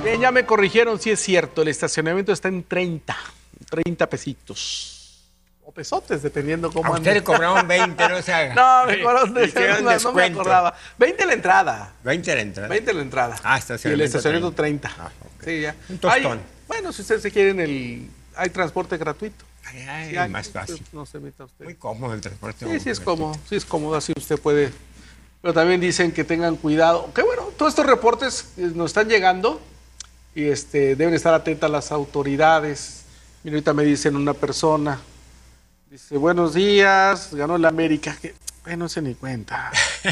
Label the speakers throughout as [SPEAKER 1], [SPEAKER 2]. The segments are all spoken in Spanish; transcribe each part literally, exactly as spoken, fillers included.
[SPEAKER 1] Bien, ya me corrigieron, sí es cierto, el estacionamiento está en treinta, treinta pesitos. O pesotes, dependiendo cómo
[SPEAKER 2] a usted le cobraron veinte, no se haga.
[SPEAKER 1] No, me cobraron
[SPEAKER 2] de,
[SPEAKER 1] no, no me acordaba. veinte la entrada.
[SPEAKER 2] veinte la entrada.
[SPEAKER 1] veinte la entrada.
[SPEAKER 2] Ah, estacionamiento.
[SPEAKER 1] Y el estacionamiento treinta.
[SPEAKER 2] Ah, okay.
[SPEAKER 1] Sí, ya.
[SPEAKER 2] Un tostón.
[SPEAKER 1] Hay, bueno, si ustedes se quieren, el, hay transporte gratuito.
[SPEAKER 2] Ay, ay,
[SPEAKER 1] sí, hay,
[SPEAKER 2] más fácil.
[SPEAKER 1] No se meta usted.
[SPEAKER 2] Muy cómodo el transporte.
[SPEAKER 1] Sí, sí es cómodo, sí es cómodo, así usted puede. Pero también dicen que tengan cuidado. Que bueno, todos estos reportes nos están llegando y este, deben estar atentas las autoridades. Mira, ahorita me dicen una persona, dice, buenos días, ganó el América. Que, bueno, no se ni cuenta.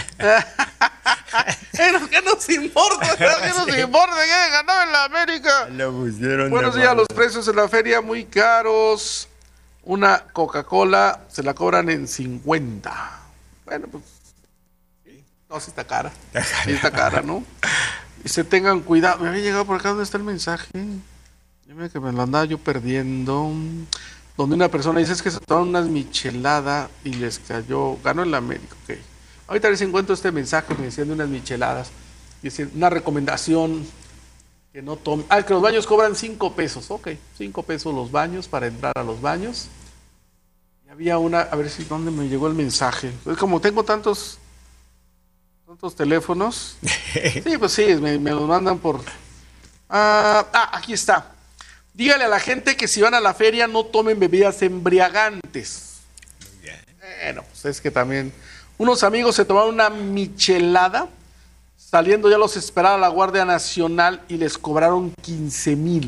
[SPEAKER 1] ¿Qué nos importa? ¿Qué nos sí. importa que ganó en la América?
[SPEAKER 2] Lo pusieron.
[SPEAKER 1] Buenos días, los precios en la feria muy caros. Una Coca-Cola se la cobran en cincuenta. Bueno, pues, sí. No, sí está cara. Sí está cara, ¿no? Y se tengan cuidado. Me había llegado por acá, ¿dónde está el mensaje? Dime que me lo andaba yo perdiendo. Donde una persona dice es que se tomaron unas micheladas y les cayó, ganó el América, ok. Ahorita les encuentro este mensaje, me decían de unas micheladas, dicen una recomendación que no tomen, ah, que los baños cobran cinco pesos, ok, cinco pesos los baños para entrar a los baños. Y había una, a ver si dónde me llegó el mensaje, pues como tengo tantos, tantos teléfonos, sí, pues sí, me, me los mandan por, ah, ah, aquí está. Dígale a la gente que si van a la feria no tomen bebidas embriagantes.
[SPEAKER 2] Muy bien.
[SPEAKER 1] Bueno, pues es que también unos amigos se tomaron una michelada, saliendo ya los esperaba la Guardia Nacional y les cobraron quince mil.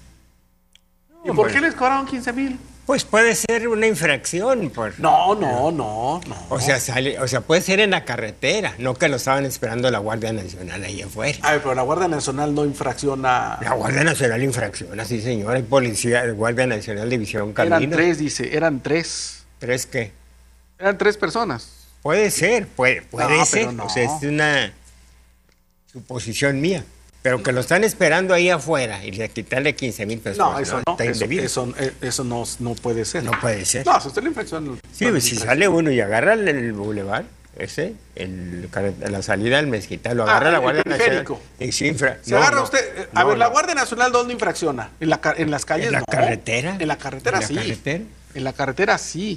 [SPEAKER 1] ¿Y por qué les cobraron quince mil?
[SPEAKER 2] Pues puede ser una infracción. Por...
[SPEAKER 1] No, no, no, no.
[SPEAKER 2] O sea, sale, o sea, puede ser en la carretera, no que lo estaban esperando la Guardia Nacional ahí afuera.
[SPEAKER 1] Ay, pero la Guardia Nacional no infracciona.
[SPEAKER 2] La Guardia Nacional infracciona, sí señor, hay policía, Guardia Nacional División Camino.
[SPEAKER 1] Eran tres, dice, eran tres.
[SPEAKER 2] ¿Tres qué?
[SPEAKER 1] Eran tres personas.
[SPEAKER 2] Puede ser, puede, puede
[SPEAKER 1] no,
[SPEAKER 2] ser,
[SPEAKER 1] no.
[SPEAKER 2] O sea, es una suposición mía. Pero que lo están esperando ahí afuera y le quitarle quince mil pesos.
[SPEAKER 1] No, eso no, no eso, eso, eso no, no puede ser.
[SPEAKER 2] No puede ser.
[SPEAKER 1] No, si usted le infracciona.
[SPEAKER 2] Sí, pues si sale uno y agarra el, el bulevar, ese, el, la salida del Mezquital, lo agarra ah, la Guardia Nacional. Y sí, infra,
[SPEAKER 1] se no, agarra no, usted, a no, ver, la Guardia Nacional, ¿dónde infracciona? ¿En, la, en las calles?
[SPEAKER 2] ¿En la
[SPEAKER 1] no.
[SPEAKER 2] carretera?
[SPEAKER 1] En la carretera,
[SPEAKER 2] ¿En la
[SPEAKER 1] sí.
[SPEAKER 2] Carretera?
[SPEAKER 1] En la carretera, sí.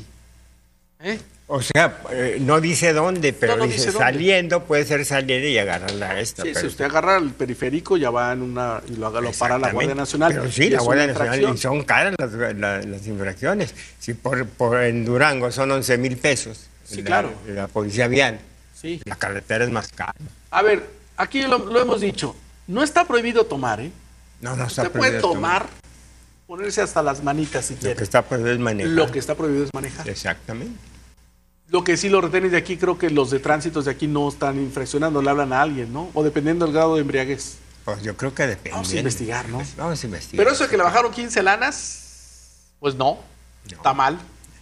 [SPEAKER 1] ¿Eh?
[SPEAKER 2] O sea, eh, no dice dónde, pero no, no dice, dice saliendo, dónde. Puede ser salir y agarrarla a esta.
[SPEAKER 1] Sí,
[SPEAKER 2] pero...
[SPEAKER 1] si usted agarra el periférico, ya va en una, y lo, lo para la Guardia Nacional.
[SPEAKER 2] Pero sí, la Guardia Nacional, y son caras las, las, las infracciones. Si por, por en Durango son once mil pesos,
[SPEAKER 1] sí,
[SPEAKER 2] la,
[SPEAKER 1] claro.
[SPEAKER 2] La policía vial,
[SPEAKER 1] sí.
[SPEAKER 2] La carretera es más cara.
[SPEAKER 1] A ver, aquí lo, lo hemos dicho, no está prohibido tomar, ¿eh?
[SPEAKER 2] No, no está
[SPEAKER 1] usted
[SPEAKER 2] prohibido
[SPEAKER 1] puede tomar, tomar, ponerse hasta las manitas si
[SPEAKER 2] lo
[SPEAKER 1] quiere.
[SPEAKER 2] Lo que está prohibido es manejar.
[SPEAKER 1] Lo que está prohibido es manejar.
[SPEAKER 2] Exactamente.
[SPEAKER 1] Lo que sí los retenes de aquí, creo que los de tránsitos de aquí no están infraccionando, le hablan a alguien, ¿no? O dependiendo del grado de embriaguez.
[SPEAKER 2] Pues yo creo que depende.
[SPEAKER 1] Vamos a investigar, ¿no?
[SPEAKER 2] Vamos a investigar.
[SPEAKER 1] Pero eso de que le bajaron quince lanas, pues no, no. Está mal.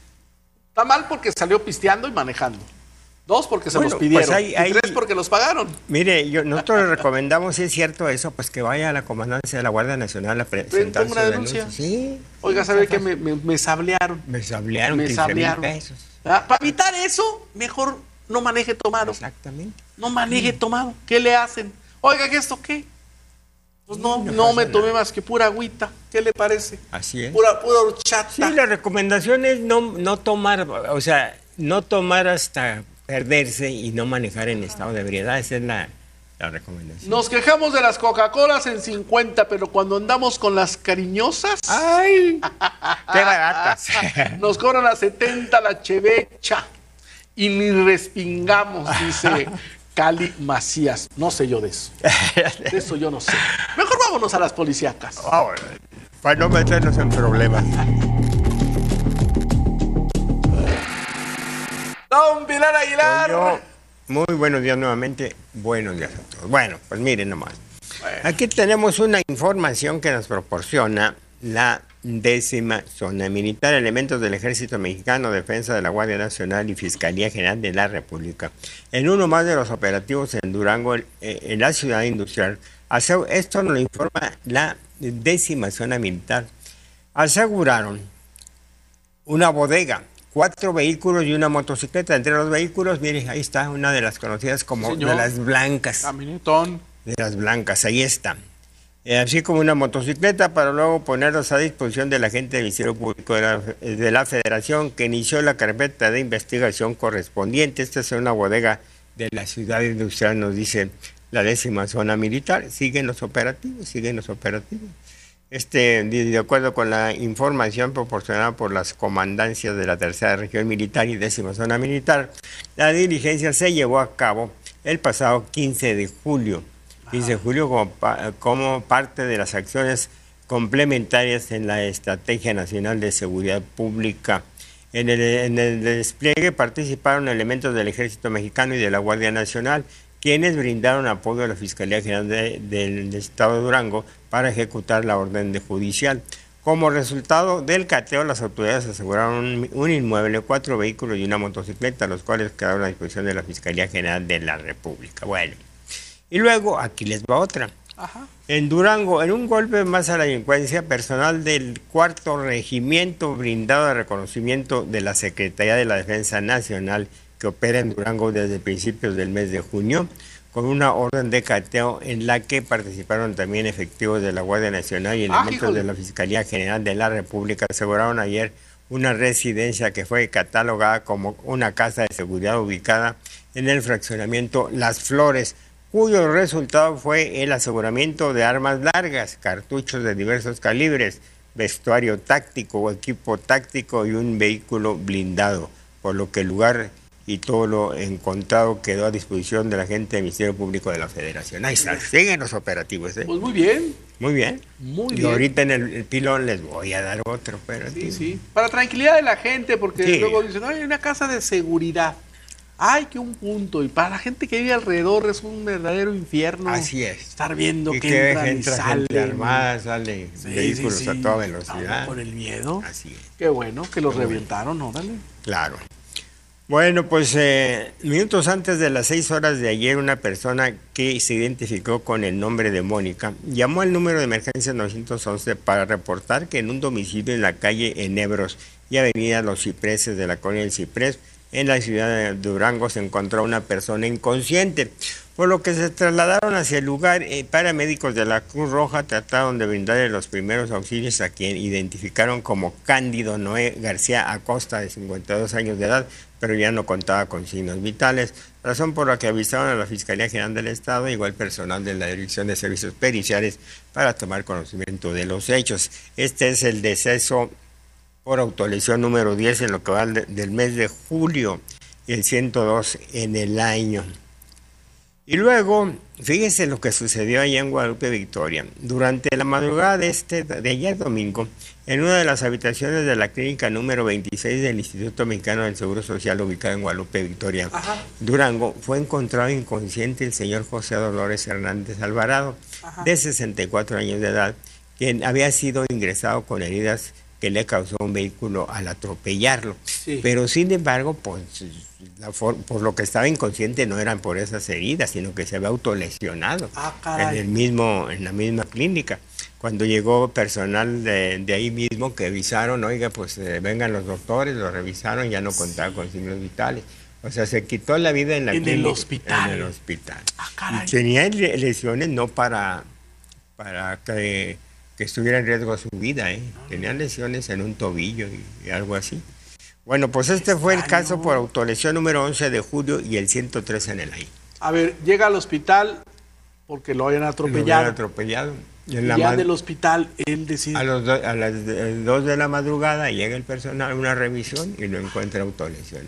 [SPEAKER 1] Está mal porque salió pisteando y manejando. Dos, porque se bueno, los pidieron. Pues hay, hay, y tres, porque los pagaron.
[SPEAKER 2] Mire, yo, nosotros le recomendamos, si es cierto eso, pues que vaya a la comandancia de la Guardia Nacional a presentar
[SPEAKER 1] una denuncia.
[SPEAKER 2] Sí.
[SPEAKER 1] Oiga, ¿sabe qué? Me, me, me sablearon.
[SPEAKER 2] Me sablearon me quince mil pesos.
[SPEAKER 1] Ah, para evitar eso, mejor no maneje tomado.
[SPEAKER 2] Exactamente.
[SPEAKER 1] No maneje sí. tomado. ¿Qué le hacen? Oiga, ¿qué esto qué? Pues no, no, no me tomé nada. Más que pura agüita. ¿Qué le parece?
[SPEAKER 2] Así es.
[SPEAKER 1] Pura, pura horchata.
[SPEAKER 2] Sí, la recomendación es no, no tomar, o sea, no tomar hasta perderse y no manejar en estado de ebriedad. Esa es la, la recomendación.
[SPEAKER 1] Nos quejamos de las Coca-Colas en cincuenta, pero cuando andamos con las cariñosas...
[SPEAKER 2] ¡Ay! ¡Qué baratas!
[SPEAKER 1] Nos cobran a setenta la chevecha y ni respingamos, dice Cali Macías. No sé yo de eso. De eso yo no sé. Mejor vámonos a las policíacas.
[SPEAKER 2] Oh, para no meternos en problemas.
[SPEAKER 1] Don Pilar Aguilar.
[SPEAKER 2] Yo, muy buenos días nuevamente. Buenos días a todos. Bueno, pues miren nomás. Bueno. Aquí tenemos una información que nos proporciona la décima zona militar, elementos del Ejército Mexicano, Defensa de la Guardia Nacional y Fiscalía General de la República. En uno más de los operativos en Durango, en la ciudad industrial, esto nos lo informa la décima zona militar. Aseguraron una bodega, cuatro vehículos y una motocicleta. Entre los vehículos, miren, ahí está una de las conocidas como
[SPEAKER 1] sí,
[SPEAKER 2] de las blancas.
[SPEAKER 1] Caminetón.
[SPEAKER 2] De las blancas, ahí está. eh, así como una motocicleta, para luego ponerlos a disposición del agente del Ministerio Público de la, de la Federación, que inició la carpeta de investigación correspondiente. Esta es una bodega de la ciudad industrial, nos dice la décima zona militar. Siguen los operativos, siguen los operativos. Este, de acuerdo con la información proporcionada por las comandancias de la tercera región militar y décima zona militar, la diligencia se llevó a cabo el pasado quince de julio. quince de julio como, como parte de las acciones complementarias en la Estrategia Nacional de Seguridad Pública. En el, en el despliegue participaron elementos del Ejército Mexicano y de la Guardia Nacional, quienes brindaron apoyo a la Fiscalía General de, del de Estado de Durango para ejecutar la orden de judicial. Como resultado del cateo, las autoridades aseguraron un, un inmueble, cuatro vehículos y una motocicleta, los cuales quedaron a disposición de la Fiscalía General de la República. Bueno, y luego aquí les va otra.
[SPEAKER 1] Ajá.
[SPEAKER 2] En Durango, en un golpe más a la delincuencia, personal del cuarto regimiento brindado de reconocimiento de la Secretaría de la Defensa Nacional, que opera en Durango desde principios del mes de junio, con una orden de cateo en la que participaron también efectivos de la Guardia Nacional y elementos ah, de la Fiscalía General de la República, aseguraron ayer una residencia que fue catalogada como una casa de seguridad ubicada en el fraccionamiento Las Flores, cuyo resultado fue el aseguramiento de armas largas, cartuchos de diversos calibres, vestuario táctico o equipo táctico y un vehículo blindado, por lo que el lugar y todo lo encontrado quedó a disposición de la gente del Ministerio Público de la Federación. Ahí está, siguen los operativos, ¿eh?
[SPEAKER 1] Pues muy bien.
[SPEAKER 2] Muy bien.
[SPEAKER 1] Muy
[SPEAKER 2] y
[SPEAKER 1] bien.
[SPEAKER 2] ahorita en el, el pilón les voy a dar otro operativo.
[SPEAKER 1] Sí, sí. Para tranquilidad de la gente, porque sí. Luego dicen, no, hay una casa de seguridad. Ay, que un punto. Y para la gente que vive alrededor es un verdadero infierno.
[SPEAKER 2] Así es.
[SPEAKER 1] Estar viendo
[SPEAKER 2] y
[SPEAKER 1] que,
[SPEAKER 2] que
[SPEAKER 1] entran
[SPEAKER 2] entra
[SPEAKER 1] y salen.
[SPEAKER 2] Gente armada, sale sí, vehículos sí, sí. a toda velocidad.
[SPEAKER 1] Por el miedo.
[SPEAKER 2] Así es.
[SPEAKER 1] Qué bueno que los
[SPEAKER 2] Qué
[SPEAKER 1] revientaron,
[SPEAKER 2] bueno.
[SPEAKER 1] órale.
[SPEAKER 2] Claro. Bueno, pues eh, minutos antes de las seis horas de ayer, una persona que se identificó con el nombre de Mónica llamó al número de emergencia nueve once para reportar que en un domicilio en la calle Enebros y avenida Los Cipreses de la colonia del Ciprés, en la ciudad de Durango, se encontró una persona inconsciente, por lo que se trasladaron hacia el lugar. Eh, paramédicos de la Cruz Roja trataron de brindarle los primeros auxilios a quien identificaron como Cándido Noé García Acosta, de cincuenta y dos años de edad, pero ya no contaba con signos vitales, razón por la que avisaron a la Fiscalía General del Estado, igual personal de la Dirección de Servicios Periciales, para tomar conocimiento de los hechos. Este es el deceso por autolesión número diez en lo que va del mes de julio y el ciento dos en el año. Y luego, fíjese lo que sucedió allá en Guadalupe Victoria. Durante la madrugada de, este, de ayer domingo, en una de las habitaciones de la clínica número veintiséis del Instituto Mexicano del Seguro Social, ubicada en Guadalupe Victoria, Ajá. Durango, fue encontrado inconsciente el señor José Dolores Hernández Alvarado, Ajá. de sesenta y cuatro años de edad, quien había sido ingresado con heridas que le causó un vehículo al atropellarlo. Sí. Pero sin embargo, pues, la for por lo que estaba inconsciente no eran por esas heridas, sino que se había autolesionado
[SPEAKER 1] ah,
[SPEAKER 2] en el mismo, en la misma clínica. Cuando llegó personal de, de ahí mismo que avisaron, oiga, pues eh, vengan los doctores, lo revisaron, ya no contaba sí. con signos vitales. O sea, se quitó la vida en la
[SPEAKER 1] en
[SPEAKER 2] clínica.
[SPEAKER 1] El hospital.
[SPEAKER 2] En el hospital.
[SPEAKER 1] Ah,
[SPEAKER 2] y tenía lesiones no para, para que... que estuviera en riesgo su vida, ¿eh? Tenían lesiones en un tobillo y, y algo así. Bueno, pues este fue el caso por autolesión número once de julio y el ciento tres en el año.
[SPEAKER 1] A ver, llega al hospital porque lo hayan atropellado. Lo
[SPEAKER 2] habían atropellado.
[SPEAKER 1] Y, en la ya del hospital él decide.
[SPEAKER 2] A, los do, a las dos de la madrugada llega el personal a una revisión y lo encuentra autolesiones.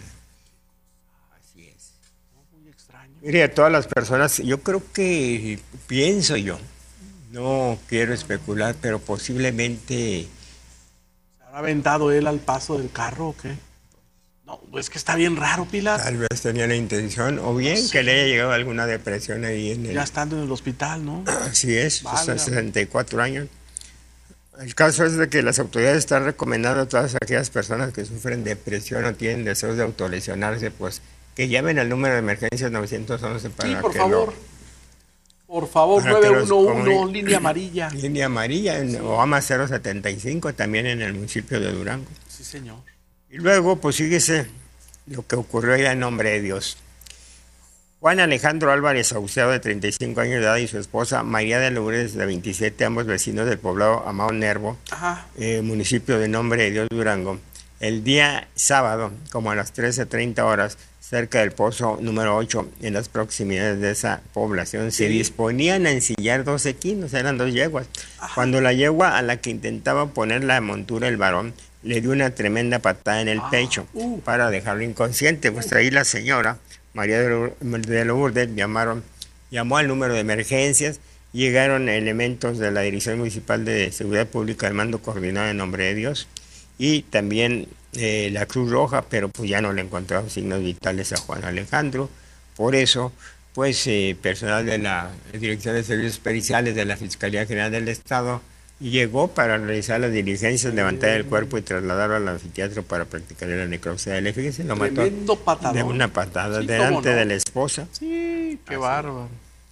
[SPEAKER 2] Así es.
[SPEAKER 1] Muy extraño.
[SPEAKER 2] Mire, a todas las personas, yo creo que, pienso yo, no quiero especular, pero posiblemente...
[SPEAKER 1] ¿Se habrá aventado él al paso del carro o qué? No, es que está bien raro, Pilar.
[SPEAKER 2] Tal vez tenía la intención, o bien sí. que le haya llegado alguna depresión ahí en el...
[SPEAKER 1] Ya estando en el hospital, ¿no?
[SPEAKER 2] Así es, hasta sesenta y cuatro años. El caso es de que las autoridades están recomendando a todas aquellas personas que sufren depresión o tienen deseos de autolesionarse, pues que llamen al número de emergencias nueve once para
[SPEAKER 1] sí, por
[SPEAKER 2] que
[SPEAKER 1] favor.
[SPEAKER 2] Lo...
[SPEAKER 1] Por favor, nueve uno uno, línea amarilla.
[SPEAKER 2] Línea amarilla, en sí. OAMA cero setenta y cinco, también en el municipio de Durango.
[SPEAKER 1] Sí, señor.
[SPEAKER 2] Y luego, pues síguese lo que ocurrió ya en nombre de Dios. Juan Alejandro Álvarez Saucedo, de treinta y cinco años de edad, y su esposa María de Lourdes, de veintisiete, ambos vecinos del poblado Amado Nervo, eh, municipio de Nombre de Dios, Durango, el día sábado, como a las trece treinta horas, cerca del pozo número ocho, en las proximidades de esa población, sí. se disponían a ensillar dos equinos, eran dos yeguas. Ajá. Cuando la yegua a la que intentaba poner la montura el varón, le dio una tremenda patada en el ah, pecho uh. para dejarlo inconsciente. Pues ahí la señora María de Lourdes llamaron, llamó al número de emergencias, llegaron elementos de la Dirección Municipal de Seguridad Pública, el mando coordinado en Nombre de Dios, y también eh, la Cruz Roja, pero pues ya no le encontraron signos vitales a Juan Alejandro. Por eso, pues eh, personal de la Dirección de Servicios Periciales de la Fiscalía General del Estado llegó para realizar las diligencias, levantar el cuerpo y trasladarlo al anfiteatro para practicar la necropsia de él. Fíjense, lo mató de una patada sí, delante no. de la esposa.
[SPEAKER 1] Sí, qué Así. bárbaro.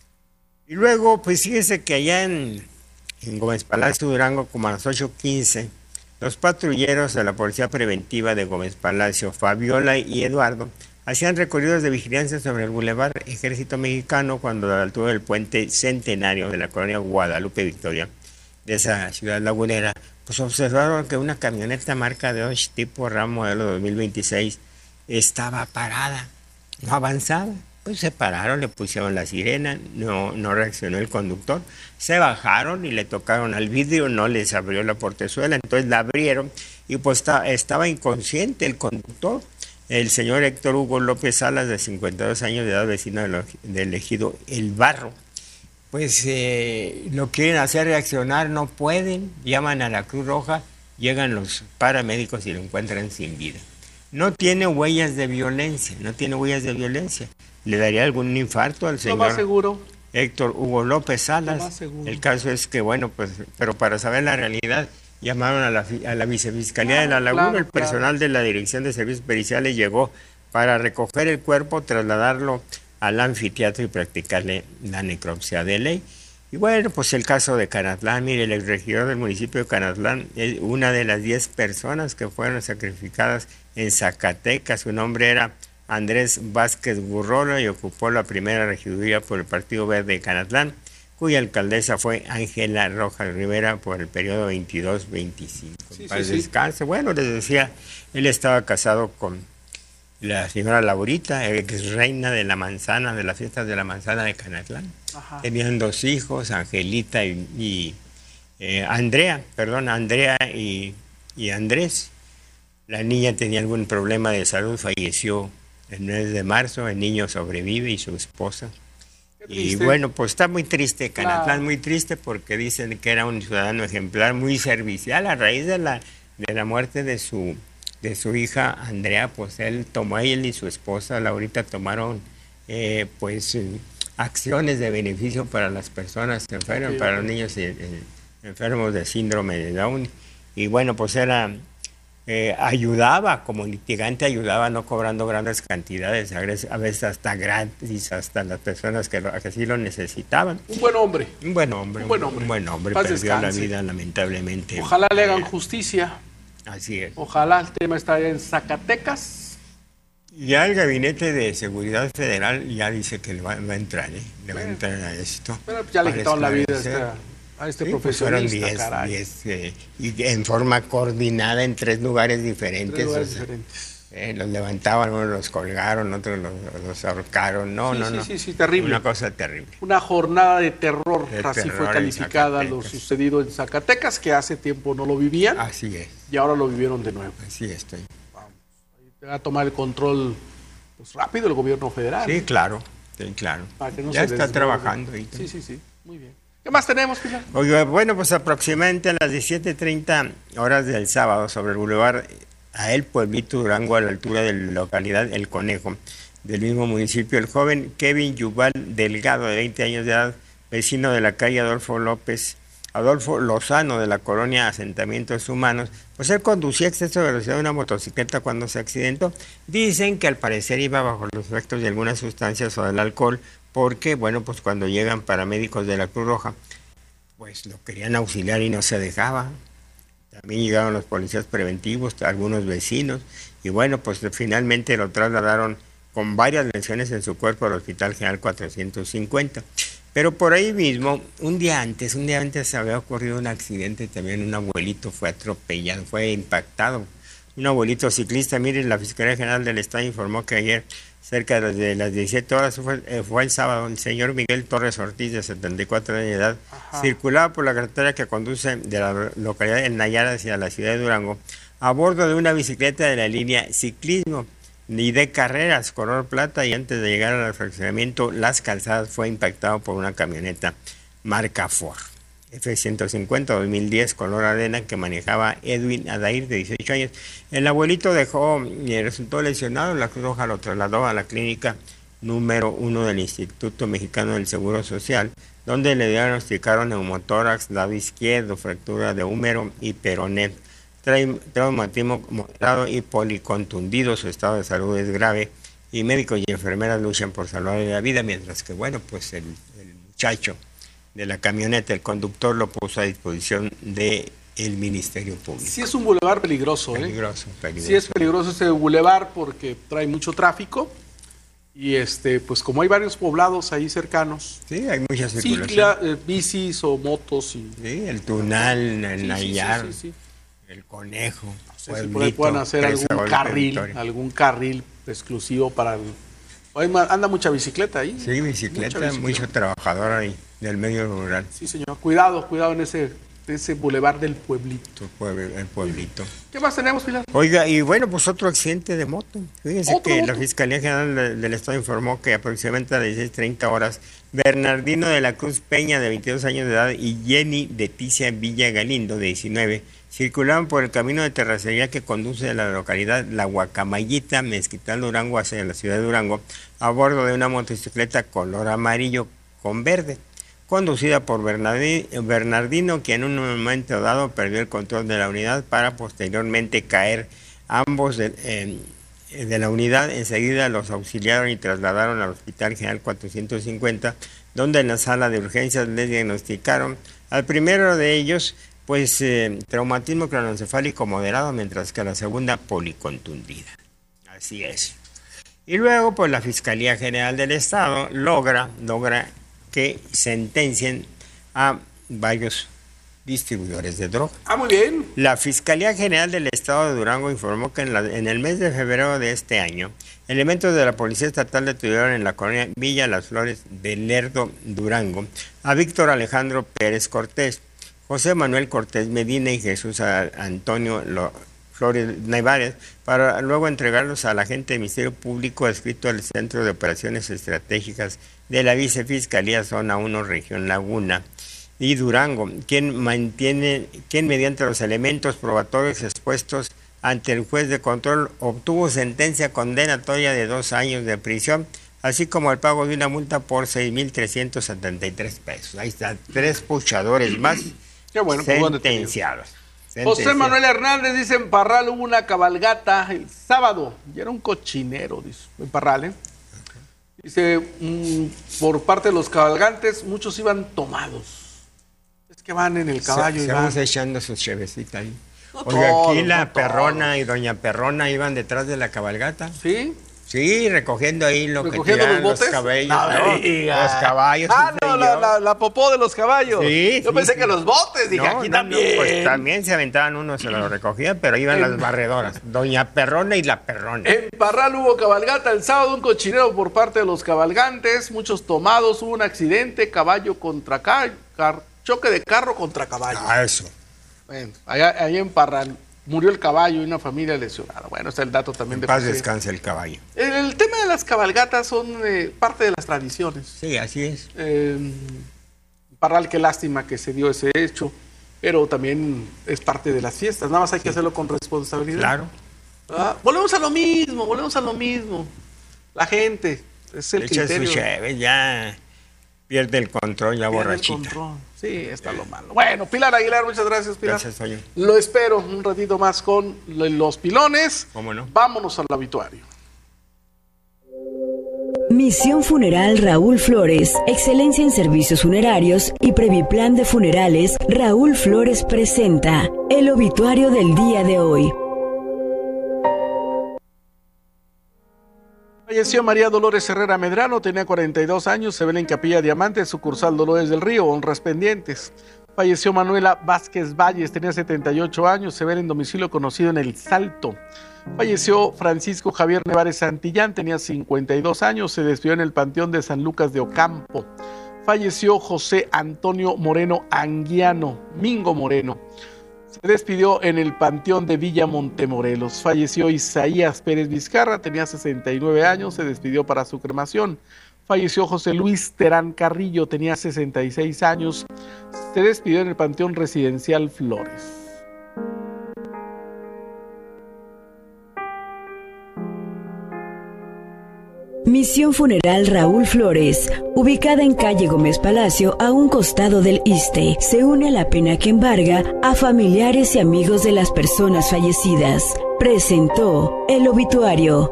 [SPEAKER 2] Y luego, pues fíjese que allá en, en Gómez Palacio, Durango, como a las ocho quince, los patrulleros de la Policía Preventiva de Gómez Palacio, Fabiola y Eduardo, hacían recorridos de vigilancia sobre el Boulevard Ejército Mexicano cuando a la altura del puente Centenario de la colonia Guadalupe Victoria, de esa ciudad lagunera, pues observaron que una camioneta marca Dodge tipo RAM modelo dos mil veintiséis estaba parada, no avanzaba. Pues se pararon, le pusieron la sirena, no, no reaccionó el conductor, se bajaron y le tocaron al vidrio, no les abrió la portezuela, entonces la abrieron y pues está, estaba inconsciente el conductor, el señor Héctor Hugo López Salas, de cincuenta y dos años de edad, vecino del, del ejido El Barro. Pues eh, lo quieren hacer reaccionar, no pueden, llaman a la Cruz Roja, llegan los paramédicos y lo encuentran sin vida. No tiene huellas de violencia, no tiene huellas de violencia. ¿Le daría algún infarto al señor?
[SPEAKER 1] Lo más seguro.
[SPEAKER 2] Héctor Hugo López Salas. El caso es que, bueno, pues, pero para saber la realidad, llamaron a la, a la Vicefiscalía claro, de la Laguna, claro, el personal claro. de la Dirección de Servicios Periciales llegó para recoger el cuerpo, trasladarlo al anfiteatro y practicarle la necropsia de ley. Y bueno, pues el caso de Canatlán, mire, el exregidor del municipio de Canatlán es una de las diez personas que fueron sacrificadas en Zacatecas. Su nombre era Andrés Vázquez Gurrola y ocupó la primera regiduría por el Partido Verde de Canatlán, cuya alcaldesa fue Ángela Rojas Rivera por el periodo veintidós veinticinco. Sí, para sí, descanso. Sí. Bueno, les decía, él estaba casado con la señora Laurita, ex reina de la manzana, de las fiestas de la manzana de Canatlán. Ajá. Tenían dos hijos, Angelita y, y eh, Andrea, perdón, Andrea y, y Andrés. La niña tenía algún problema de salud, falleció el mes de marzo, el niño sobrevive y su esposa. Y bueno, pues está muy triste Canatlán, claro. muy triste porque dicen que era un ciudadano ejemplar, muy servicial. A raíz de la, de la muerte de su, de su hija Andrea, pues él tomó, él y su esposa Laurita tomaron eh, pues eh, acciones de beneficio para las personas enfermas, sí, para los niños eh, enfermos de síndrome de Down. Y bueno, pues era... Eh, ayudaba, como litigante ayudaba, no cobrando grandes cantidades, a veces hasta gratis, hasta las personas que, lo, que sí lo necesitaban.
[SPEAKER 1] Un buen hombre.
[SPEAKER 2] Un buen hombre. Un buen hombre. Un buen hombre, perdió descanse. la vida lamentablemente.
[SPEAKER 1] Ojalá le hagan justicia.
[SPEAKER 2] Así es.
[SPEAKER 1] Ojalá el tema está en Zacatecas.
[SPEAKER 2] Ya el Gabinete de Seguridad Federal ya dice que le va, va a entrar, ¿eh? Le va a entrar a esto.
[SPEAKER 1] Pero ya le quitaron la vida a esta... a este sí, profesionista,
[SPEAKER 2] pues fueron diez, eh, y en forma coordinada en tres lugares diferentes.
[SPEAKER 1] Tres lugares
[SPEAKER 2] o sea,
[SPEAKER 1] diferentes.
[SPEAKER 2] Eh, los levantaban, unos los colgaron, otros los, los ahorcaron. No,
[SPEAKER 1] sí,
[SPEAKER 2] no,
[SPEAKER 1] sí,
[SPEAKER 2] no.
[SPEAKER 1] Sí, sí, terrible.
[SPEAKER 2] Una cosa terrible.
[SPEAKER 1] Una jornada de terror,
[SPEAKER 2] de
[SPEAKER 1] así
[SPEAKER 2] terror
[SPEAKER 1] fue calificada lo sucedido en Zacatecas, que hace tiempo no lo vivían.
[SPEAKER 2] Así es.
[SPEAKER 1] Y ahora lo vivieron de nuevo.
[SPEAKER 2] Así es. Estoy.
[SPEAKER 1] Vamos. Ahí te va a tomar el control pues, rápido el gobierno federal.
[SPEAKER 2] Sí, claro. Sí, claro.
[SPEAKER 1] Para que no
[SPEAKER 2] ya
[SPEAKER 1] se
[SPEAKER 2] está
[SPEAKER 1] desborde.
[SPEAKER 2] trabajando. Ahí
[SPEAKER 1] sí, sí, sí. Muy bien. ¿Qué más tenemos, Pilar?
[SPEAKER 2] Oye, bueno, pues aproximadamente a las diecisiete treinta horas del sábado, sobre el bulevar a El Pueblito, Durango, a la altura de la localidad El Conejo, del mismo municipio, el joven Kevin Yuval Delgado, de veinte años de edad, vecino de la calle Adolfo López, Adolfo Lozano, de la colonia Asentamientos Humanos, pues él conducía a exceso de velocidad de una motocicleta cuando se accidentó. Dicen que al parecer iba bajo los efectos de algunas sustancias o del alcohol, porque, bueno, pues cuando llegan paramédicos de la Cruz Roja, pues lo querían auxiliar y no se dejaba. También llegaron los policías preventivos, algunos vecinos, y bueno, pues finalmente lo trasladaron con varias lesiones en su cuerpo al Hospital General cuatrocientos cincuenta. Pero por ahí mismo, un día antes, un día antes había ocurrido un accidente también, un abuelito fue atropellado, fue impactado. Un abuelito ciclista, miren, la Fiscalía General del Estado informó que ayer, cerca de las diecisiete horas, fue, eh, fue el sábado, el señor Miguel Torres Ortiz, de setenta y cuatro años de edad, Ajá. circulaba por la carretera que conduce de la localidad de Nayara hacia la ciudad de Durango, a bordo de una bicicleta de la línea ciclismo y de carreras color plata, y antes de llegar al fraccionamiento Las Calzadas fue impactado por una camioneta marca Ford F ciento cincuenta dos mil diez color arena que manejaba Edwin Adair, de dieciocho años. El abuelito dejó y resultó lesionado. La Cruz Roja lo trasladó a la clínica número uno del Instituto Mexicano del Seguro Social, donde le diagnosticaron neumotórax, lado izquierdo, fractura de húmero y peroné, traumatismo moderado y policontundido. Su estado de salud es grave y médicos y enfermeras luchan por salvarle la vida, mientras que, bueno, pues el, el muchacho de la camioneta, el conductor, lo puso a disposición de el Ministerio Público.
[SPEAKER 1] Sí es un bulevar peligroso,
[SPEAKER 2] peligroso,
[SPEAKER 1] ¿eh?
[SPEAKER 2] Peligroso,
[SPEAKER 1] Sí es peligroso ese bulevar porque trae mucho tráfico y este, pues como hay varios poblados ahí cercanos.
[SPEAKER 2] Sí, hay mucha circulación.
[SPEAKER 1] Cicla, eh, bicis o motos y.
[SPEAKER 2] Sí, el Tunal, el
[SPEAKER 1] sí,
[SPEAKER 2] Nayar,
[SPEAKER 1] sí, sí, sí, sí.
[SPEAKER 2] el Conejo.
[SPEAKER 1] No sé si por ahí puedan hacer algún carril, algún carril exclusivo para el. Anda mucha bicicleta ahí.
[SPEAKER 2] Sí, bicicleta, bicicleta. Mucho trabajador ahí del medio rural.
[SPEAKER 1] Sí, señor. Cuidado, cuidado en ese, ese bulevar del pueblito.
[SPEAKER 2] El pueblito.
[SPEAKER 1] ¿Qué más tenemos, Pilar?
[SPEAKER 2] Oiga, y bueno, pues otro accidente de moto. Fíjense que
[SPEAKER 1] moto?
[SPEAKER 2] La Fiscalía General del Estado informó que aproximadamente a las dieciséis treinta horas, Bernardino de la Cruz Peña, de veintidós años de edad, y Jenny Leticia Villa Galindo, de diecinueve, circulaban por el camino de terracería que conduce de la localidad La Guacamayita, Mezquital, Durango, hacia la ciudad de Durango, a bordo de una motocicleta color amarillo con verde, conducida por Bernardino, quien en un momento dado perdió el control de la unidad para posteriormente caer. Ambos de, eh, de la unidad enseguida los auxiliaron y trasladaron al Hospital General cuatrocientos cincuenta, donde en la sala de urgencias les diagnosticaron al primero de ellos pues eh, traumatismo craneoencefálico moderado, mientras que a la segunda policontundida. Así es. Y luego pues la Fiscalía General del Estado logra, logra que sentencien a varios distribuidores de droga.
[SPEAKER 1] Ah, muy bien.
[SPEAKER 2] La Fiscalía General del Estado de Durango informó que en, la, en el mes de febrero de este año, elementos de la Policía Estatal detuvieron en la colonia Villa Las Flores de Lerdo, Durango, a Víctor Alejandro Pérez Cortés, José Manuel Cortés Medina y Jesús Antonio Lo, Flores Nevares, para luego entregarlos al agente del Ministerio Público adscrito al Centro de Operaciones Estratégicas de la Vicefiscalía Zona uno, Región Laguna y Durango, quien mantiene, quien mediante los elementos probatorios expuestos ante el juez de control obtuvo sentencia condenatoria de dos años de prisión, así como el pago de una multa por seis mil trescientos setenta y tres pesos. Ahí están, tres puchadores más.
[SPEAKER 1] Qué bueno,
[SPEAKER 2] sentenciados.
[SPEAKER 1] José Manuel Hernández dice: en Parral hubo una cabalgata el sábado y era un cochinero, dice, en Parral, ¿eh? Dice, mmm, por parte de los cabalgantes, muchos iban tomados. Es que van en el caballo
[SPEAKER 2] se,
[SPEAKER 1] y
[SPEAKER 2] se
[SPEAKER 1] van
[SPEAKER 2] vamos echando sus chevecitas ahí.
[SPEAKER 1] No
[SPEAKER 2] Oiga,
[SPEAKER 1] todos,
[SPEAKER 2] aquí la
[SPEAKER 1] no
[SPEAKER 2] Perrona
[SPEAKER 1] todos.
[SPEAKER 2] y Doña Perrona iban detrás de la cabalgata.
[SPEAKER 1] ¿Sí?
[SPEAKER 2] Sí, recogiendo ahí lo
[SPEAKER 1] ¿Recogiendo
[SPEAKER 2] que tiran
[SPEAKER 1] los
[SPEAKER 2] los,
[SPEAKER 1] botes?
[SPEAKER 2] cabellos.
[SPEAKER 1] No,
[SPEAKER 2] No,
[SPEAKER 1] diga.
[SPEAKER 2] los caballos.
[SPEAKER 1] Ah, no, la, la, la popó de los caballos.
[SPEAKER 2] Sí,
[SPEAKER 1] Yo
[SPEAKER 2] sí,
[SPEAKER 1] pensé
[SPEAKER 2] sí.
[SPEAKER 1] que los botes, dije,
[SPEAKER 2] No,
[SPEAKER 1] aquí
[SPEAKER 2] no,
[SPEAKER 1] también.
[SPEAKER 2] no, pues también se aventaban uno, se lo recogía, pero iban las barredoras. Doña Perrona y la Perrona.
[SPEAKER 1] En Parral hubo cabalgata el sábado, un cochinero por parte de los cabalgantes, muchos tomados, hubo un accidente, caballo contra ca car choque de carro contra caballo.
[SPEAKER 2] Ah, eso.
[SPEAKER 1] Bueno, allá, allá en Parral murió el caballo y una familia lesionada. Bueno, está el dato también
[SPEAKER 2] En
[SPEAKER 1] de
[SPEAKER 2] paz
[SPEAKER 1] José.
[SPEAKER 2] descanse el caballo.
[SPEAKER 1] El, el tema de las cabalgatas son eh, parte de las tradiciones.
[SPEAKER 2] Sí, así es.
[SPEAKER 1] Eh, Parral, qué lástima que se dio ese hecho, pero también es parte de las fiestas, nada más hay que hacerlo con responsabilidad.
[SPEAKER 2] Claro.
[SPEAKER 1] Ah, volvemos a lo mismo, volvemos a lo mismo. La gente, es el
[SPEAKER 2] Echa
[SPEAKER 1] criterio.
[SPEAKER 2] su cheve, ya pierde el control, ya
[SPEAKER 1] Pierde el
[SPEAKER 2] borrachita.
[SPEAKER 1] control. Sí, está lo malo. Bueno, Pilar Aguilar, muchas gracias, Pilar.
[SPEAKER 2] Gracias, Toño.
[SPEAKER 1] Lo espero un ratito más con los pilones.
[SPEAKER 2] ¿Cómo no?
[SPEAKER 1] Vámonos al obituario.
[SPEAKER 3] Misión Funeral Raúl Flores, excelencia en servicios funerarios y Previplan de Funerales. Raúl Flores presenta el obituario del día de hoy.
[SPEAKER 1] Falleció María Dolores Herrera Medrano, tenía cuarenta y dos años, se ve en Capilla Diamante, sucursal Dolores del Río, honras pendientes. Falleció Manuela Vázquez Valles, tenía setenta y ocho años, se ve en domicilio conocido en El Salto. Falleció Francisco Javier Nevares Santillán, tenía cincuenta y dos años, se despidió en el Panteón de San Lucas de Ocampo. Falleció José Antonio Moreno Anguiano, Mingo Moreno. Se despidió en el Panteón de Villa Montemorelos. Falleció Isaías Pérez Vizcarra, tenía sesenta y nueve años, se despidió para su cremación. Falleció José Luis Terán Carrillo, tenía sesenta y seis años, se despidió en el Panteón Residencial Flores.
[SPEAKER 3] Misión Funeral Raúl Flores, ubicada en calle Gómez Palacio, a un costado del Iste, se une a la pena que embarga a familiares y amigos de las personas fallecidas. Presentó el obituario.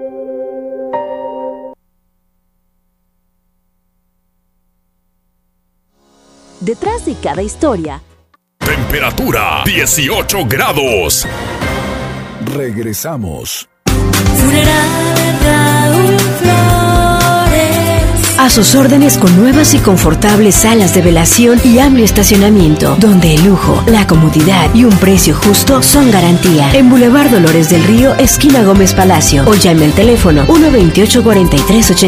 [SPEAKER 4] Detrás de cada historia.
[SPEAKER 5] Temperatura dieciocho grados. Regresamos.
[SPEAKER 3] Funeral Raúl Flores. A sus órdenes con nuevas y confortables salas de velación y amplio estacionamiento, donde el lujo, la comodidad y un precio justo son garantía. En Boulevard Dolores del Río, esquina Gómez Palacio, o llame al teléfono uno veintiocho cuarenta y tres ochenta.